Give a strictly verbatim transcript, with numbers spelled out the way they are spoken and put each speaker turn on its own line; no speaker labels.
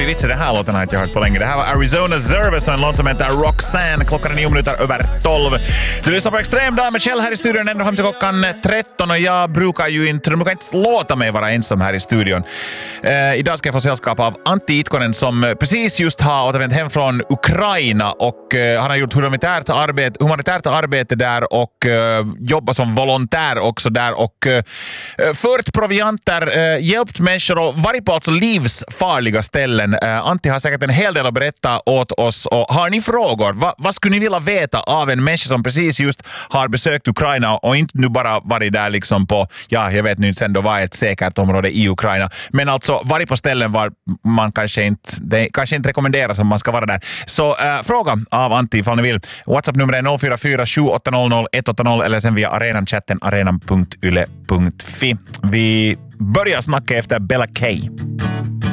Oj, vitsen, det här låten har jag inte hört på länge. Det här var Arizona Zervus och en låt som heter Roxanne. Klockan är nio minuter över tolv. Du lyssnar på Extrem dag med Kjell här i studion ända fram till klockan tretton. Och jag brukar ju inte, de brukar inte låta mig vara ensam här i studion. Eh, idag ska jag få sällskap av Antti Itkonen som precis just har återvänt hem från Ukraina. Och eh, han har gjort humanitärt arbete, humanitärt arbete där och eh, jobbar som volontär också där. Och eh, fört provianter, eh, hjälpt människor och varit på alltså livsfarliga ställen. Uh, Antti har säkert en hel del att berätta åt oss. Och har ni frågor? Va, vad skulle ni vilja veta av en människa som precis just har besökt Ukraina och inte nu bara varit där liksom på, ja, jag vet nu inte sen då var ett säkert område i Ukraina. Men alltså varit på ställen var man kanske inte, det kanske inte rekommenderas om man ska vara där. Så uh, fråga av Antti ifall ni vill. WhatsApp-nummer är noll fyra fyra sju åtta noll noll ett åtta noll eller sen via arenan-chatten arenan punkt yle punkt fi. Vi börjar snacka efter Bella K.